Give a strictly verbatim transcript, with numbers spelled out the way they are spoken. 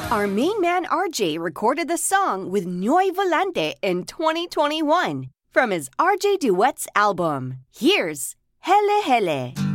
Our main man R J recorded the song with Noy Volante in twenty twenty-one from his R J Duets album. Here's Hele Hele.